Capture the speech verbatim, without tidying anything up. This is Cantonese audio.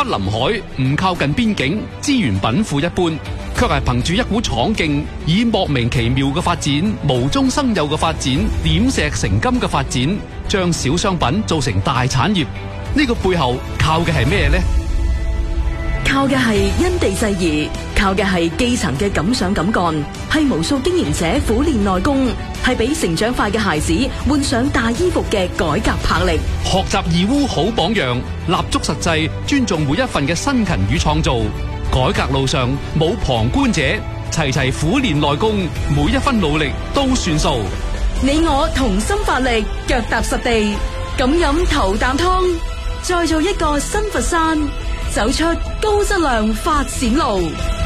不臨海，唔靠近邊境，資源稟賦一般，卻係憑住一股闖勁，以莫名其妙嘅發展、無中生有嘅發展、點石成金嘅發展，將小商品做成大產業。呢個背後靠嘅係咩呢？ 靠嘅係因地制宜，靠嘅係基層嘅敢想敢幹，係無數經營者苦練內功，係俾成長快嘅孩子換上大衣服嘅改革魄力。 學習義烏好榜樣，立足實際，尊重每一份嘅辛勤與創造。改革路上冇旁觀者，齊齊苦練內功，每一分努力都算數。 你我同心發力，腳踏實地，敢飲頭啖湯，再做一個新佛山，走出高質量發展路。